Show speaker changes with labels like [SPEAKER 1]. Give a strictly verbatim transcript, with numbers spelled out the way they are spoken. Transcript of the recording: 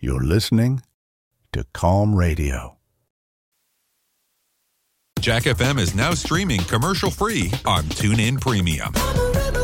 [SPEAKER 1] You're listening to Calm Radio.
[SPEAKER 2] Jack F M is now streaming commercial-free on TuneIn Premium.